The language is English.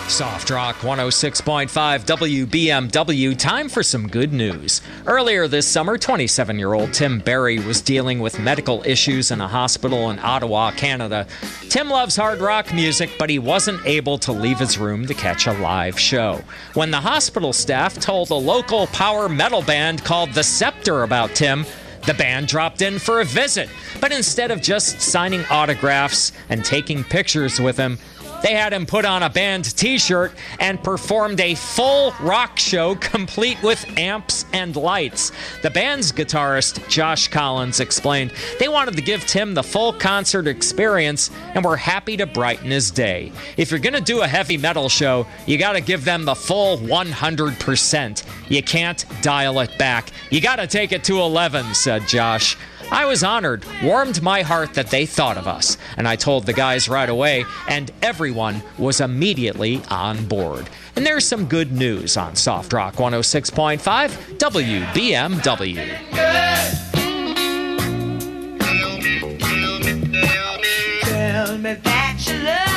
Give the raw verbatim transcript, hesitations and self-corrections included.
Soft Rock one oh six point five W B M W. Time for some good news. Earlier this summer, twenty-seven-year-old Tim Barry was dealing with medical issues in a hospital in Ottawa, Canada. Tim loves hard rock music, but he wasn't able to leave his room to catch a live show. When the hospital staff told a local power metal band called The Scepter about Tim, the band dropped in for a visit. But instead of just signing autographs and taking pictures with him, they had him put on a band t-shirt and performed a full rock show complete with amps and lights. The band's guitarist, Josh Collins, explained they wanted to give Tim the full concert experience and were happy to brighten his day. If you're going to do a heavy metal show, you got to give them the full one hundred percent. You can't dial it back. You got to take it to eleven, said Josh. I was honored, warmed my heart that they thought of us, and I told the guys right away, and everyone was immediately on board. And there's some good news on Soft Rock one oh six point five W B M W. Tell me that you love